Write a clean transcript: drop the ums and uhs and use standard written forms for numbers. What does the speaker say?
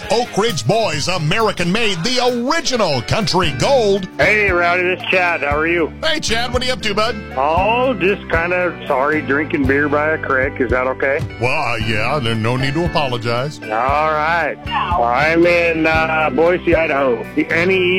Oak Ridge Boys American Made, the original Country Gold. Hey, Rowdy, this is Chad. How are you? Hey, Chad, what are you up to, bud? Oh, just kind of sorry drinking beer by a creek. Is that okay? Well, yeah, there's no need to apologize. All right. I'm in Boise, Idaho. Any